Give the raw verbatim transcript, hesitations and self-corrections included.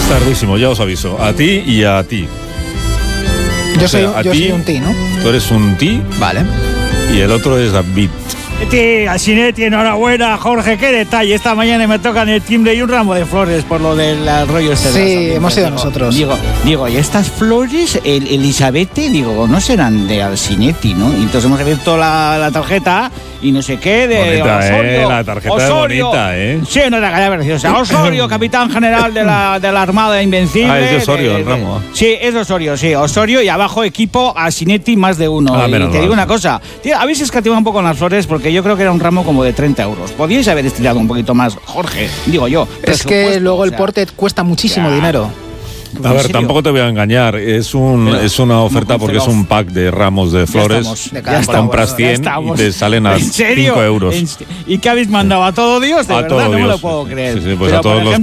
Tardísimo, ya os aviso. A ti y a ti. Yo, O sea, soy, a yo ti, soy un ti, ¿no? Tú eres un ti Vale. y el otro es David. Sinetti, a Sinetti, enhorabuena, Jorge, qué detalle. Esta mañana me tocan el timbre y un ramo de flores por lo del rollo este. Sí, de las audiencias. hemos sido Digo, nosotros. Digo, digo, y estas flores, el Elizabeth, digo, no serán de Alcinetti, ¿no? Y entonces hemos abierto la, la tarjeta y no sé qué, de Bonita, Osorio. ¿eh? La tarjeta es Osorio. bonita, ¿eh? Sí, una tarjeta preciosa. Osorio, capitán general de la, de la Armada Invencible. Ah, es de Osorio, de- el ramo. Sí, es de Osorio, sí. Osorio y abajo equipo Alcinetti más de uno. Ah, y menos te mal. digo una cosa, tío, habéis escatimado un poco en las flores porque yo creo que era un ramo como de treinta euros. Podíais haber estirado un poquito más, Jorge, digo yo. Es que presupuesto, luego o el sea, porte cuesta muchísimo ya. dinero. A ¿en ver, serio? tampoco te voy a engañar. Es un Pero, es una oferta ¿cómo porque es cancelamos? un pack de ramos de Ya flores. estamos, de ya cada- estamos, compras ya cien y estamos. te salen a ¿En serio? cinco euros. ¿En se- ¿Y qué habéis mandado? ¿A todo Dios? De A verdad, todo no me Dios. lo puedo creer. Sí, sí, pues Pero, a todos por los ejemplo,